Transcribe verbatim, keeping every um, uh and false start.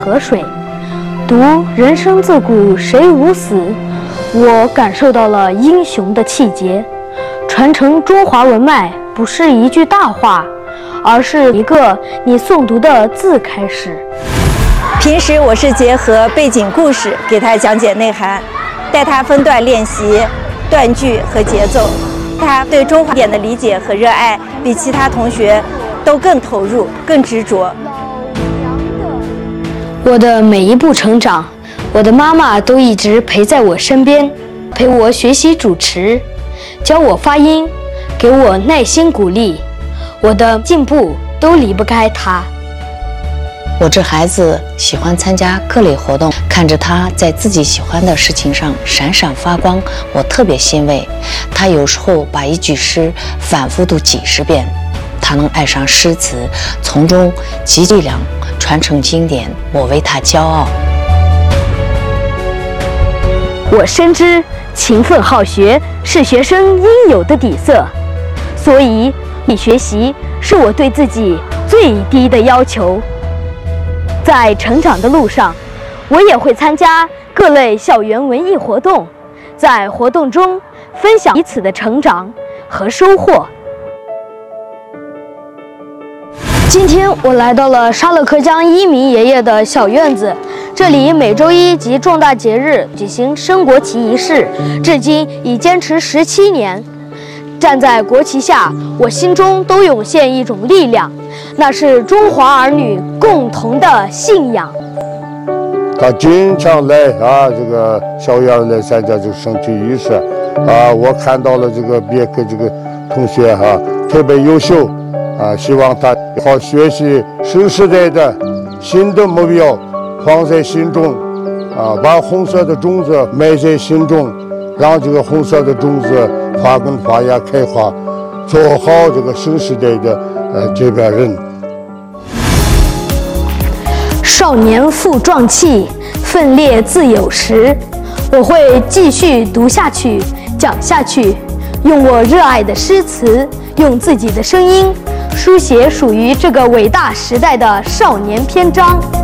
河水，读人生自古谁无死，我感受到了英雄的气节。传承中华文脉不是一句大话，而是一个你诵读的字开始。 平时我是结合背景故事给他讲解内涵，带他分段练习断句和节奏。他对中华典的理解和热爱比其他同学都更投入、更执着。 我的每一步成长，我的妈妈都一直陪在我身边，陪我学习主持，教我发音，给我耐心鼓励。我的进步都离不开她。 我这孩子喜欢参加各类活动，看着他在自己喜欢的事情上闪闪发光，我特别欣慰。他有时候把一句诗反复读几十遍，他能爱上诗词，从中集力量传承经典，我为他骄傲。 我深知勤奋好学是学生应有的底色，所以你学习是我对自己最低的要求。在成长的路上，我也会参加各类校园文艺活动，在活动中分享彼此的成长和收获。今天我来到了沙勒克江一鸣爷爷的小院子，这里每周一及重大节日举行升国旗仪式，至今已坚持十七年。站在国旗下，我心中都涌现一种力量，那是中华儿女共同的信仰。 他经常来啊，这个小院来参加这个升旗仪式啊。我看到了这个别克这个同学哈、啊，特别优秀啊，希望他好学习，新时代的新的目标放在心中啊，把红色的种子埋在心中，让这个红色的种子发根发芽开花，做好这个新时代的呃接班人。 少年负壮气，奋烈自有时。我会继续读下去，讲下去，用我热爱的诗词，用自己的声音，书写属于这个伟大时代的少年篇章。